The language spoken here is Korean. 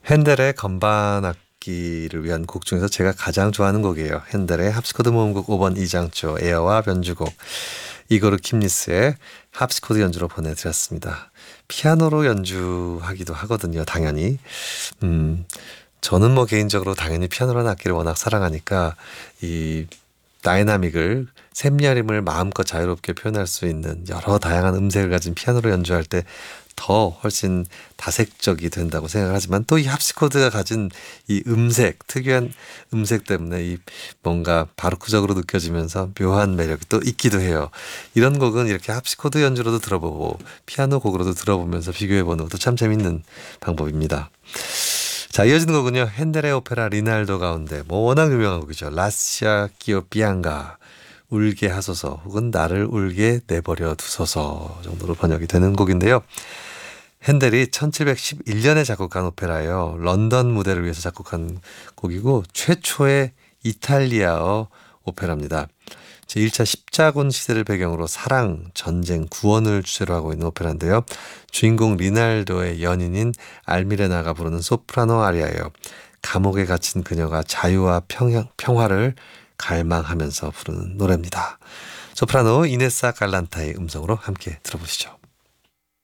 핸델의 건반 악기를 위한 곡 중에서 제가 가장 좋아하는 곡이에요. 핸델의 합스코드 모음곡 5번 이장조 에어와 변주곡, 이고르 킴니스의 합스코드 연주로 보내드렸습니다. 피아노로 연주하기도 하거든요. 당연히. 저는 뭐 개인적으로 당연히 피아노라는 악기를 워낙 사랑하니까 이 다이나믹을, 샘여림을 마음껏 자유롭게 표현할 수 있는 여러 다양한 음색을 가진 피아노로 연주할 때 더 훨씬 다색적이 된다고 생각을 하지만, 또 이 합스코드가 가진 이 음색, 특유한 음색 때문에 이 뭔가 바로크적으로 느껴지면서 묘한 매력이 또 있기도 해요. 이런 곡은 이렇게 합스코드 연주로도 들어보고 피아노 곡으로도 들어보면서 비교해보는 것도 참 재밌는 방법입니다. 자, 이어지는 곡은요, 핸델의 오페라 리날도 가운데 뭐 워낙 유명한 곡이죠. 라시아 기오 비앙가, 울게 하소서, 혹은 나를 울게 내버려 두소서 정도로 번역이 되는 곡인데요. 핸델이 1711년에 작곡한 오페라예요. 런던 무대를 위해서 작곡한 곡이고 최초의 이탈리아어 오페라입니다. 제1차 십자군 시대를 배경으로 사랑, 전쟁, 구원을 주제로 하고 있는 오페라인데요. 주인공 리날도의 연인인 알미레나가 부르는 소프라노 아리아예요. 감옥에 갇힌 그녀가 자유와 평화를 갈망하면서 부르는 노래입니다. 소프라노 이네사 갈란타의 음성으로 함께 들어보시죠.